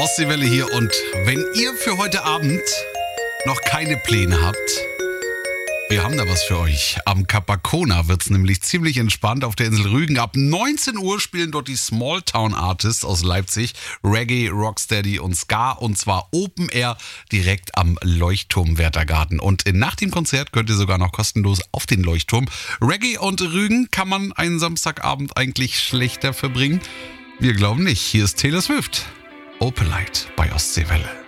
Ostseewelle hier und wenn ihr für heute Abend noch keine Pläne habt, wir haben da was für euch. Am Capacona wird es nämlich ziemlich entspannt auf der Insel Rügen. Ab 19 Uhr spielen dort die Smalltown Artists aus Leipzig, Reggae, Rocksteady und Ska, und zwar Open Air direkt am Leuchtturm Wärtergarten. Und nach dem Konzert könnt ihr sogar noch kostenlos auf den Leuchtturm. Reggae und Rügen kann man einen Samstagabend eigentlich schlechter verbringen? Wir glauben nicht. Hier ist Taylor Swift. Opalite bei Ostseewelle.